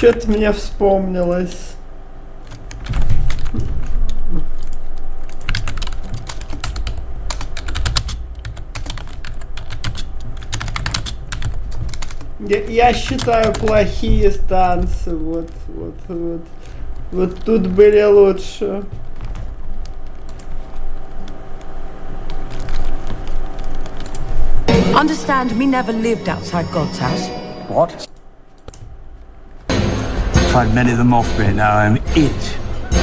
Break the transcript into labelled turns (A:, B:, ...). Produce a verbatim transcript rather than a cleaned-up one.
A: что-то мне вспомнилось. Я, я считаю плохие станции. Вот, вот, вот. Вот тут были лучше.
B: Understand, me never lived outside God's house.
C: What? Tried many of them off me, now I'm it.